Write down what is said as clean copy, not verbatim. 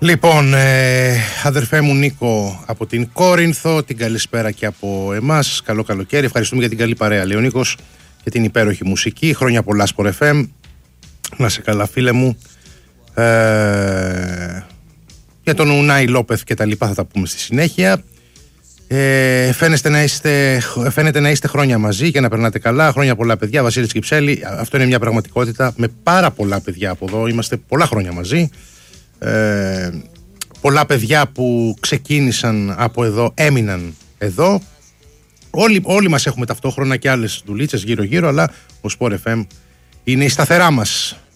Λοιπόν, αδερφέ μου Νίκο από την Κόρινθο, την καλησπέρα και από εμάς. Καλό καλοκαίρι. Ευχαριστούμε για την καλή παρέα, λέει ο Νίκος, και την υπέροχη μουσική. Χρόνια πολλά Sport FM. Να σε καλά, φίλε μου. Για τον Ουνάι Λόπεθ και τα λοιπά θα τα πούμε στη συνέχεια. Φαίνεται να είστε χρόνια μαζί και να περνάτε καλά. Χρόνια πολλά, παιδιά. Βασίλης Κυψέλη. Αυτό είναι μια πραγματικότητα με πάρα πολλά παιδιά από εδώ. Είμαστε πολλά χρόνια μαζί. Πολλά παιδιά που ξεκίνησαν από εδώ έμειναν εδώ. Όλοι μας έχουμε ταυτόχρονα και άλλες δουλίτσες γύρω-γύρω, αλλά ο Sport FM είναι η σταθερά μας.